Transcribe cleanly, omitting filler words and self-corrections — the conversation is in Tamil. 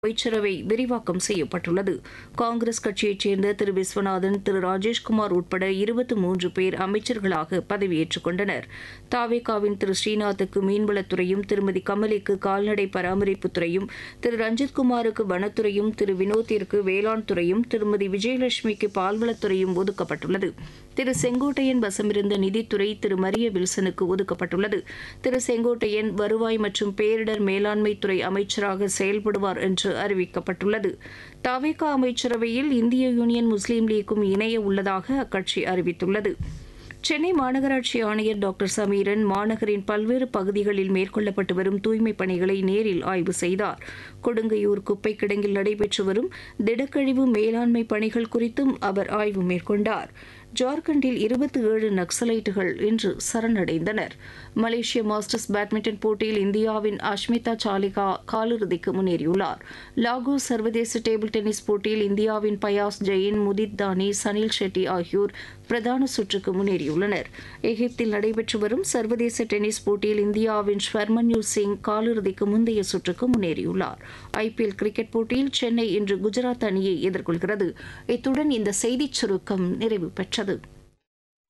அமைச்சரவை விரிவாக்கம் செய்யப்பட்டுள்ளது. காங்கிரஸ் கட்சியைச் சேர்ந்த திரு விஸ்வநாதன், திரு ராஜேஷ்குமார் உட்பட 23 பேர் அமைச்சர்களாக பதவியேற்றுக் கொண்டனர். தாவேகாவின் திரு ஸ்ரீநாத்துக்கு மீன்வளத்துறையும், திருமதி கமலிக்கு கால்நடை பராமரிப்புத்துறையும், திரு ரஞ்சித்குமாருக்கு வனத்துறையும், திரு வினோத்திற்கு வேளாண் துறையும், திருமதி விஜயலட்சுமிக்கு பால்வளத்துறையும் ஒதுக்கப்பட்டுள்ளது. திரு செங்கோட்டையன் வசமிருந்த நிதித்துறை திரு மரிய வில்சனுக்கு ஒதுக்கப்பட்டுள்ளது. திரு செங்கோட்டையன் வருவாய் மற்றும் பேரிடர் மேலாண்மைத்துறை அமைச்சராக செயல்படுவார் என்று அறிவிக்கப்பட்டுள்ளது. தவேகா அமைச்சரவையில் இந்திய யூனியன் முஸ்லீம் லீக்கும் இணைய உள்ளதாக அக்கட்சி அறிவித்துள்ளது. சென்னை மாநகராட்சி ஆணையர் டாக்டர் சமீரன் மாநகரின் பல்வேறு பகுதிகளில் மேற்கொள்ளப்பட்டு வரும் தூய்மைப் பணிகளை நேரில் ஆய்வு செய்தார். கொடுங்கையூர் குப்பை கிடங்கில் நடைபெற்று வரும் திடக்கழிவு மேலாண்மை பணிகள் குறித்தும் அவர் ஆய்வு மேற்கொண்டார். ஜார்க்கண்டில் 27 நக்சலைட்டுகள் இன்று சரணடைந்தனர். மலேசிய மாஸ்டர்ஸ் பேட்மிண்டன் போட்டியில் இந்தியாவின் அஷ்மிதா சாலிகா காலிறுதிக்கு முன்னேறியுள்ளார். லாகோஸ் சர்வதேச டேபிள் டென்னிஸ் போட்டியில் இந்தியாவின் பயாஸ் ஜெயின், முதித் தானி, சனில் ஷெட்டி ஆகியோர் பிரதான சுற்றுக்கு முன்னேறியுள்ளனர். எகிப்தில் நடைபெற்று வரும் சர்வதேச டென்னிஸ் போட்டியில் இந்தியாவின் ஸ்வர்மன்யூ சிங் காலிறுதிக்கு முந்தைய சுற்றுக்கு முன்னேறியுள்ளார். IPL கிரிக்கெட் போட்டியில் சென்னை இன்று குஜராத் அணியை எதிர்கொள்கிறது. இத்துடன் இந்த செய்திச் சுருக்கம் நிறைவு பெற்றது.